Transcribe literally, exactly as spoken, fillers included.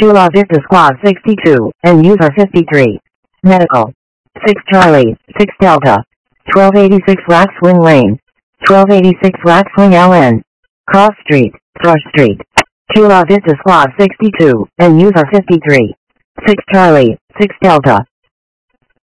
Chula Vista Squad sixty-two, and user fifty-three. Medical. six Charlie, six Delta. twelve eighty-six Rack Swing Lane. twelve eighty-six Rack Swing L N. Cross Street, Thrush Street. Chula Vista Squad sixty-two, and user fifty-three. six Charlie, six Delta.